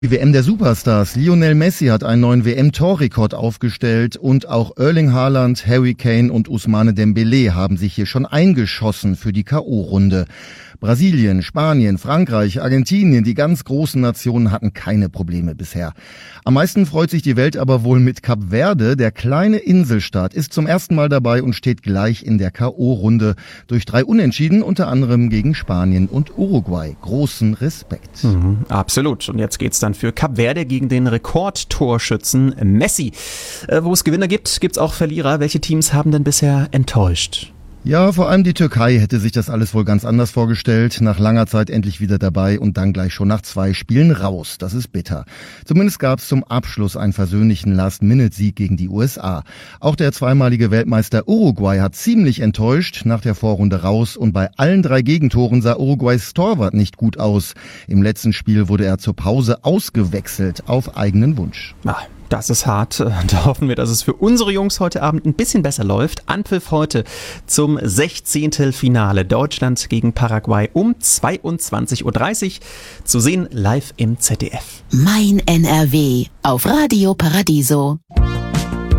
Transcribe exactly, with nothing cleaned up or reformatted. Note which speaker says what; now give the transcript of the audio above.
Speaker 1: Die W M der Superstars. Lionel Messi hat einen neuen W M-Torrekord aufgestellt und auch Erling Haaland, Harry Kane und Ousmane Dembélé haben sich hier schon eingeschossen für die K O-Runde. Brasilien, Spanien, Frankreich, Argentinien, die ganz großen Nationen hatten keine Probleme bisher. Am meisten freut sich die Welt aber wohl mit Kap Verde. Der kleine Inselstaat ist zum ersten Mal dabei und steht gleich in der K O-Runde durch drei Unentschieden, unter anderem gegen Spanien und Uruguay. Großen Respekt.
Speaker 2: Mhm, absolut. Und jetzt geht's dann für Kap Verde gegen den Rekordtorschützen Messi. Äh, wo es Gewinner gibt, gibt's auch Verlierer. Welche Teams haben denn bisher enttäuscht?
Speaker 1: Ja, vor allem die Türkei hätte sich das alles wohl ganz anders vorgestellt. Nach langer Zeit endlich wieder dabei und dann gleich schon nach zwei Spielen raus. Das ist bitter. Zumindest gab es zum Abschluss einen versöhnlichen Last-Minute-Sieg gegen die U S A. Auch der zweimalige Weltmeister Uruguay hat ziemlich enttäuscht, nach der Vorrunde raus. Und bei allen drei Gegentoren sah Uruguays Torwart nicht gut aus. Im letzten Spiel wurde er zur Pause ausgewechselt, auf eigenen Wunsch.
Speaker 2: Ah. Das ist hart. Da hoffen wir, dass es für unsere Jungs heute Abend ein bisschen besser läuft. Anpfiff heute zum sechzehnten Finale Deutschland gegen Paraguay um zweiundzwanzig Uhr dreißig. Zu sehen live im Z D F.
Speaker 3: Mein N R W auf Radio Paradiso.